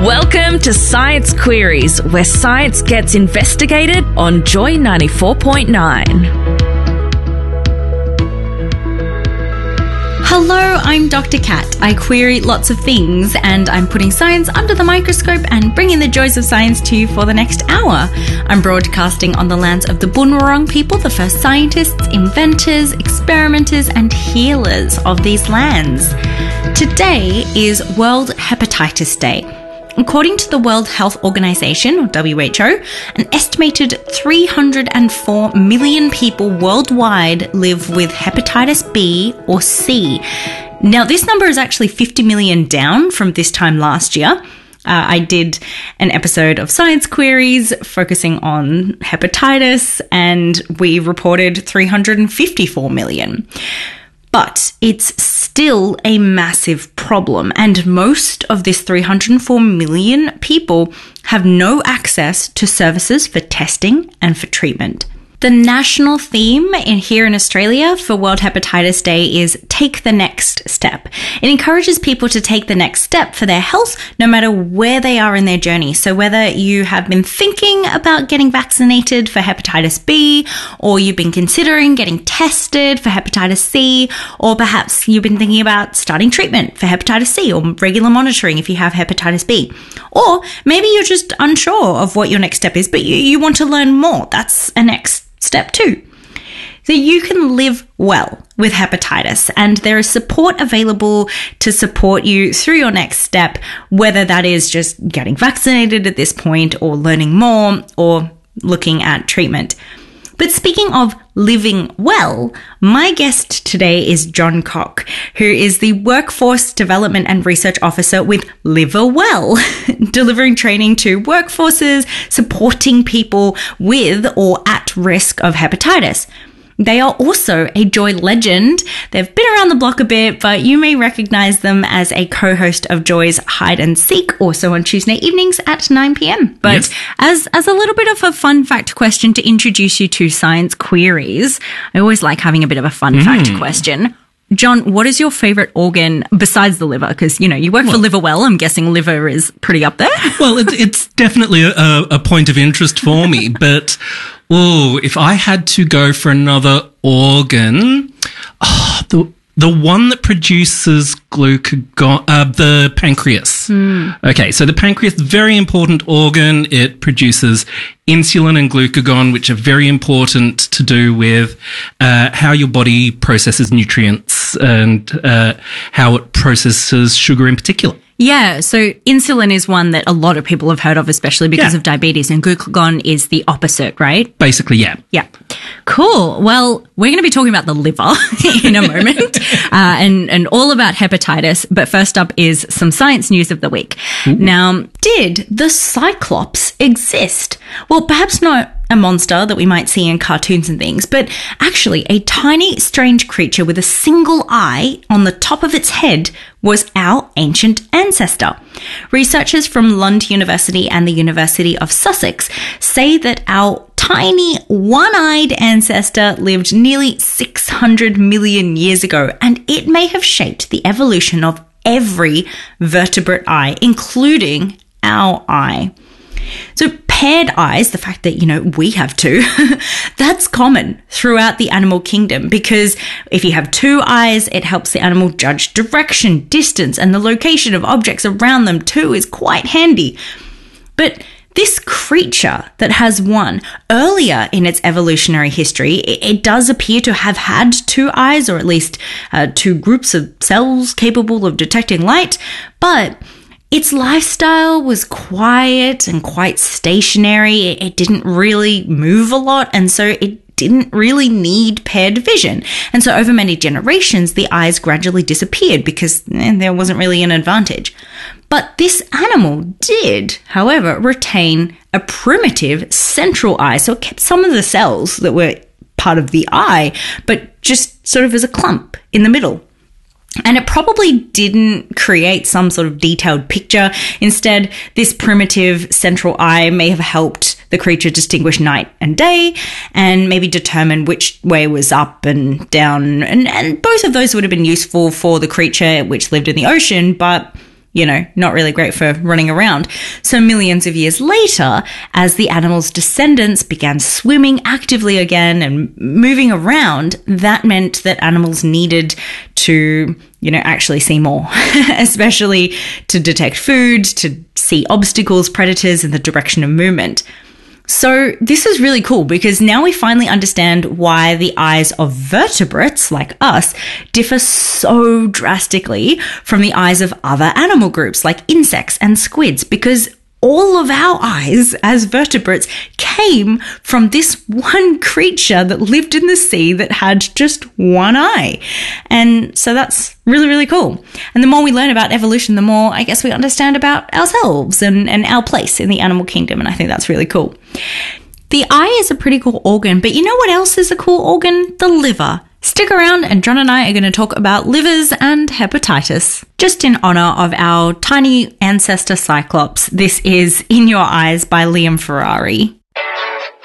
Welcome to Science Queries, where science gets investigated on Joy 94.9. Hello, I'm Dr. Kat. I query lots of things and I'm putting science under the microscope and bringing the joys of science to you for the next hour. I'm broadcasting on the lands of the Bunurong people, the first scientists, inventors, experimenters and healers of these lands. Today is World Hepatitis Day. According to the World Health Organization, or WHO, an estimated 304 million people worldwide live with hepatitis B or C. Now, this number is actually 50 million down from this time last year. I did an episode of Science Queries focusing on hepatitis, and we reported 354 million. But it's still a massive problem, and most of this 304 million people have no access to services for testing and for treatment. The national theme here in Australia for World Hepatitis Day is Take the Next Step. It encourages people to take the next step for their health, no matter where they are in their journey. So whether you have been thinking about getting vaccinated for hepatitis B, or you've been considering getting tested for hepatitis C, or perhaps you've been thinking about starting treatment for hepatitis C or regular monitoring if you have hepatitis B. Or maybe you're just unsure of what your next step is, but you want to learn more. That's a next step too. So you can live well with hepatitis, and there is support available to support you through your next step, whether that is just getting vaccinated at this point or learning more or looking at treatment. But speaking of living well, my guest today is John Cock, who is the Workforce Development and Research Officer with Liverwell, delivering training to workforces, supporting people with or at risk of hepatitis. They are also a Joy legend. They've been around the block a bit, but you may recognize them as a co-host of Joy's Hide and Seek, also on Tuesday evenings at 9 p.m. But yes, as a little bit of a fun fact question to introduce you to Science Queries, I always like having a bit of a fun fact question. John, what is your favorite organ besides the liver? Because, you know, you work for Liverwell. I'm guessing liver is pretty up there. Well, it's definitely a point of interest for me. But, if I had to go for another organ, the one that produces glucagon, the pancreas. Okay, so the pancreas, very important organ. It produces insulin and glucagon, which are very important to do with how your body processes nutrients and how it processes sugar in particular. Yeah, so insulin is one that a lot of people have heard of, especially because of diabetes, and glucagon is the opposite, right? Basically, yeah. Yeah. Cool. Well, we're going to be talking about the liver in a moment and all about hepatitis. But first up is some science news of the week. Ooh. Now, did the Cyclops exist? Well, perhaps not a monster that we might see in cartoons and things, but actually a tiny, strange creature with a single eye on the top of its head was our ancient ancestor. Researchers from Lund University and the University of Sussex say that our tiny one-eyed ancestor lived nearly 600 million years ago, and it may have shaped the evolution of every vertebrate eye, including our eye. So paired eyes, the fact that, you know, we have two, that's common throughout the animal kingdom, because if you have two eyes, it helps the animal judge direction, distance, and the location of objects around them too is quite handy. But this creature that has one, earlier in its evolutionary history, it does appear to have had two eyes, or at least two groups of cells capable of detecting light, but its lifestyle was quiet and quite stationary. It didn't really move a lot, and so it didn't really need paired vision. And so over many generations, the eyes gradually disappeared because there wasn't really an advantage. But this animal did, however, retain a primitive central eye. So it kept some of the cells that were part of the eye, but just sort of as a clump in the middle. And it probably didn't create some sort of detailed picture. Instead, this primitive central eye may have helped the creature distinguish night and day and maybe determine which way was up and down. And both of those would have been useful for the creature which lived in the ocean, but not really great for running around. So millions of years later, as the animal's descendants began swimming actively again and moving around, that meant that animals needed to, actually see more, especially to detect food, to see obstacles, predators, and the direction of movement. So this is really cool because now we finally understand why the eyes of vertebrates like us differ so drastically from the eyes of other animal groups like insects and squids, because all of our eyes as vertebrates came from this one creature that lived in the sea that had just one eye. And so that's really, really cool. And the more we learn about evolution, the more I guess we understand about ourselves and our place in the animal kingdom. And I think that's really cool. The eye is a pretty cool organ, but you know what else is a cool organ? The liver. Stick around and John and I are going to talk about livers and hepatitis. Just in honor of our tiny ancestor Cyclops, this is In Your Eyes by Liam Ferrari.